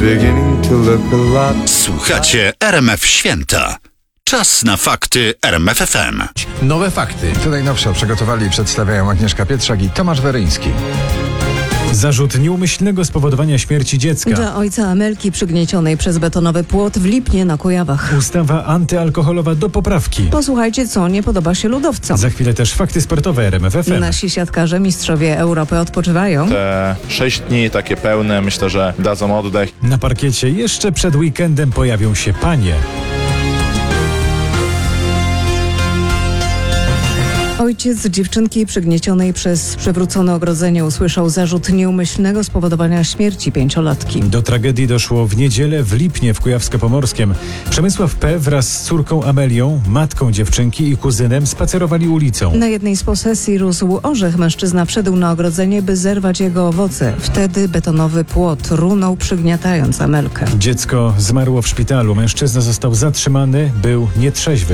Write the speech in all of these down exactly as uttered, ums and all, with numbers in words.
Słuchacie R M F Święta. Czas na fakty R M F F M. Nowe fakty. Tu najnowsze przygotowali i przedstawiają Agnieszka Pietrzak i Tomasz Weryński. Zarzut nieumyślnego spowodowania śmierci dziecka. Dla ojca Amelki przygniecionej przez betonowy płot w Lipnie na Kujawach. Ustawa antyalkoholowa do poprawki. Posłuchajcie, co nie podoba się ludowcom. Za chwilę też fakty sportowe R M F F M. Nasi siatkarze, mistrzowie Europy odpoczywają. Te sześć dni takie pełne, myślę, że dadzą oddech. Na parkiecie jeszcze przed weekendem pojawią się panie. Ojciec dziewczynki przygniecionej przez przewrócone ogrodzenie usłyszał zarzut nieumyślnego spowodowania śmierci pięciolatki. Do tragedii doszło w niedzielę w Lipnie w Kujawsko-Pomorskiem. Przemysław P. wraz z córką Amelią, matką dziewczynki i kuzynem spacerowali ulicą. Na jednej z posesji rósł orzech. Mężczyzna wszedł na ogrodzenie, by zerwać jego owoce. Wtedy betonowy płot runął, przygniatając Amelkę. Dziecko zmarło w szpitalu. Mężczyzna został zatrzymany, był nietrzeźwy.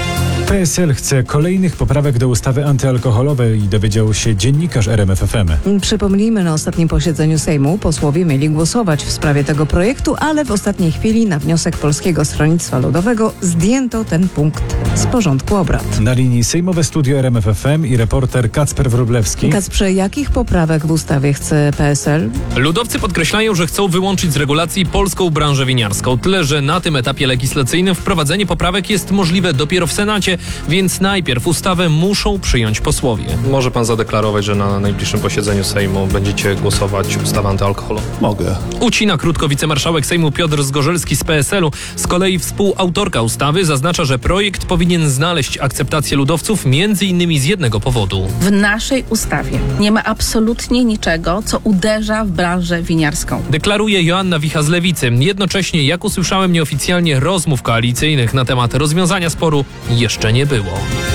P S L chce kolejnych poprawek do ustawy antyalkoholowej, dowiedział się dziennikarz R M F F M. Przypomnijmy, na ostatnim posiedzeniu Sejmu posłowie mieli głosować w sprawie tego projektu, ale w ostatniej chwili na wniosek Polskiego Stronnictwa Ludowego zdjęto ten punkt z porządku obrad. Na linii sejmowe studio R M F F M i reporter Kacper Wróblewski. Kacprze, jakich poprawek w ustawie chce P S L? Ludowcy podkreślają, że chcą wyłączyć z regulacji polską branżę winiarską. Tyle, że na tym etapie legislacyjnym wprowadzenie poprawek jest możliwe dopiero w Senacie, więc najpierw ustawę muszą przyjąć posłowie. Może pan zadeklarować, że na najbliższym posiedzeniu Sejmu będziecie głosować ustawę antyalkoholową? Mogę. Ucina krótko wicemarszałek Sejmu Piotr Zgorzelski z P S L u. Z kolei współautorka ustawy zaznacza, że projekt powinien znaleźć akceptację ludowców między innymi z jednego powodu. W naszej ustawie nie ma absolutnie niczego, co uderza w branżę winiarską. Deklaruje Joanna Wicha z Lewicy. Jednocześnie, jak usłyszałem nieoficjalnie, rozmów koalicyjnych na temat rozwiązania sporu jeszcze nie było.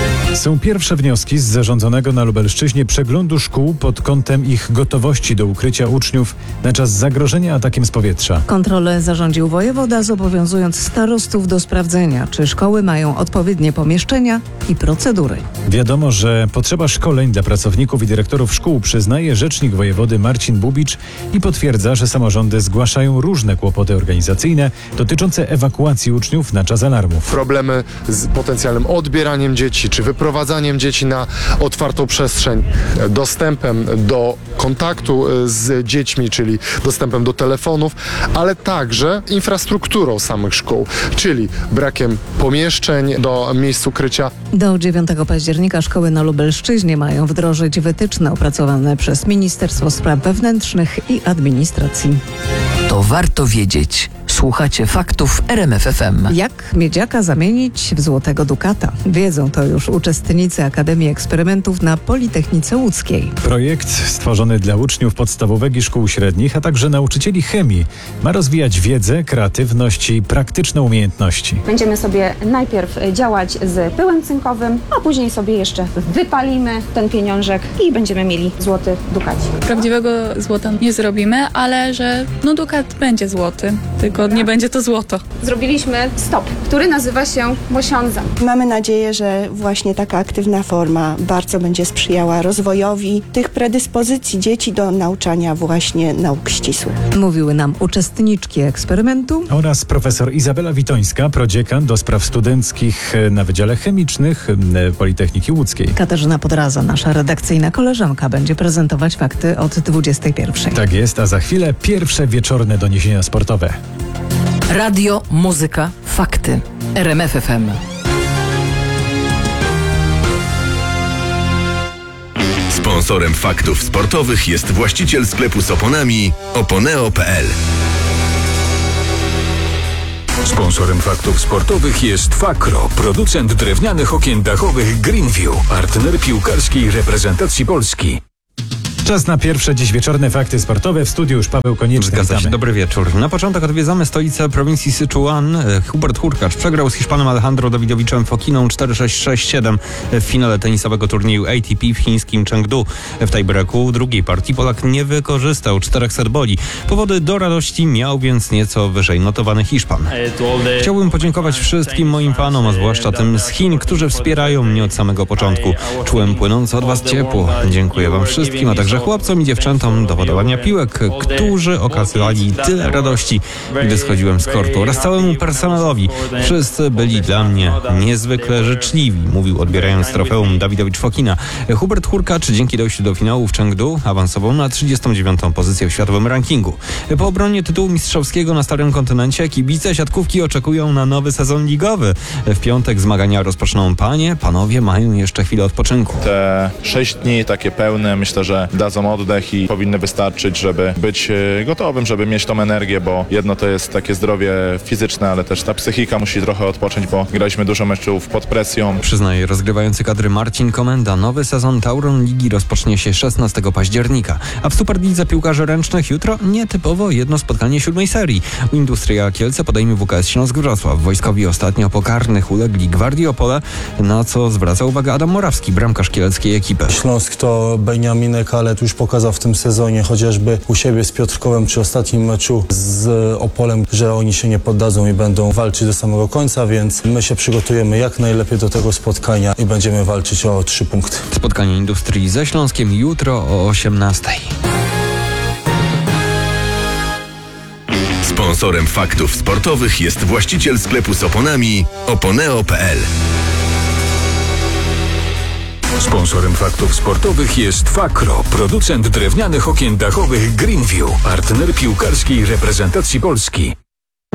Są pierwsze wnioski z zarządzonego na Lubelszczyźnie przeglądu szkół pod kątem ich gotowości do ukrycia uczniów na czas zagrożenia atakiem z powietrza. Kontrolę zarządził wojewoda, zobowiązując starostów do sprawdzenia, czy szkoły mają odpowiednie pomieszczenia i procedury. Wiadomo, że potrzeba szkoleń dla pracowników i dyrektorów szkół, przyznaje rzecznik wojewody Marcin Bubicz i potwierdza, że samorządy zgłaszają różne kłopoty organizacyjne dotyczące ewakuacji uczniów na czas alarmów. Problemy z potencjalnym odbieraniem dzieci, czy wyprowadzaniem dzieci na otwartą przestrzeń, dostępem do kontaktu z dziećmi, czyli dostępem do telefonów, ale także infrastrukturą samych szkół, czyli brakiem pomieszczeń do miejsc ukrycia. Do dziewiątego października szkoły na Lubelszczyźnie mają wdrożyć wytyczne opracowane przez Ministerstwo Spraw Wewnętrznych i Administracji. To warto wiedzieć. Słuchacie faktów R M F F M. Jak miedziaka zamienić w złotego dukata? Wiedzą to już uczestnicy Akademii Eksperymentów na Politechnice Łódzkiej. Projekt stworzony dla uczniów podstawówek i szkół średnich, a także nauczycieli chemii ma rozwijać wiedzę, kreatywność i praktyczne umiejętności. Będziemy sobie najpierw działać z pyłem cynkowym, a później sobie jeszcze wypalimy ten pieniążek i będziemy mieli złoty dukacik. Prawdziwego złota nie zrobimy, ale że no dukat będzie złoty, tylko nie będzie to złoto. Zrobiliśmy stop, który nazywa się mosiądza. Mamy nadzieję, że właśnie taka aktywna forma bardzo będzie sprzyjała rozwojowi tych predyspozycji dzieci do nauczania właśnie nauk ścisłych. Mówiły nam uczestniczki eksperymentu oraz profesor Izabela Witońska, prodziekan do spraw studenckich na Wydziale Chemicznych Politechniki Łódzkiej. Katarzyna Podraza, nasza redakcyjna koleżanka, będzie prezentować fakty od dwudziestej pierwszej. Tak jest, a za chwilę pierwsze wieczorne doniesienia sportowe. Radio, muzyka, fakty. R M F F M. Sponsorem faktów sportowych jest właściciel sklepu z oponami oponeo kropka p l. Sponsorem faktów sportowych jest Fakro, producent drewnianych okien dachowych Greenview, partner piłkarskiej reprezentacji Polski. Czas na pierwsze dziś wieczorne fakty sportowe. W studiu już Paweł Konieczny. Zgadza się. Dobry wieczór. Na początek odwiedzamy stolicę prowincji Syczuan. Hubert Hurkacz przegrał z Hiszpanem Alejandro Dawidowiczem Fokiną cztery sześć sześć siedem w finale tenisowego turnieju A T P w chińskim Chengdu. W tiebreaku drugiej partii Polak nie wykorzystał czterech set boli. Powody do radości miał więc nieco wyżej notowany Hiszpan. Chciałbym podziękować wszystkim moim fanom, a zwłaszcza tym z Chin, którzy wspierają mnie od samego początku. Czułem płynące od was ciepło. Dziękuję wam wszystkim, a także także chłopcom i dziewczętom do podawania piłek, którzy okazali tyle radości, gdy schodziłem z kortu, oraz całemu personelowi. Wszyscy byli dla mnie niezwykle życzliwi, mówił odbierając trofeum Dawidowicz Fokina. Hubert Hurkacz dzięki dojściu do finału w Chengdu awansował na trzydziestą dziewiątą pozycję w światowym rankingu. Po obronie tytułu mistrzowskiego na Starym Kontynencie kibice siatkówki oczekują na nowy sezon ligowy. W piątek zmagania rozpoczną panie, panowie mają jeszcze chwilę odpoczynku. Te sześć dni takie pełne myślę, że dadzą oddech i powinny wystarczyć, żeby być gotowym, żeby mieć tą energię, bo jedno to jest takie zdrowie fizyczne, ale też ta psychika musi trochę odpocząć, bo graliśmy dużo meczów pod presją. Przyznaje rozgrywający kadry Marcin Komenda. Nowy sezon Tauron Ligi rozpocznie się szesnastego października, a w Superlidze piłkarzy ręcznych jutro nietypowo jedno spotkanie siódmej serii. Industria Kielce podejmie W K S Śląsk Wrocław. Wojskowi ostatnio po karnych ulegli Gwardii Opole, na co zwraca uwagę Adam Morawski, bramkarz kieleckiej ekipy. Śląsk to Beniaminek, ale już pokazał w tym sezonie, chociażby u siebie z Piotrkowem przy ostatnim meczu z Opolem, że oni się nie poddadzą i będą walczyć do samego końca, więc my się przygotujemy jak najlepiej do tego spotkania i będziemy walczyć o trzy punkty. Spotkanie Industrii ze Śląskiem jutro o osiemnastej. Sponsorem faktów sportowych jest właściciel sklepu z oponami oponeo kropka p l. Sponsorem faktów sportowych jest Fakro, producent drewnianych okien dachowych Greenview, partner piłkarskiej reprezentacji Polski.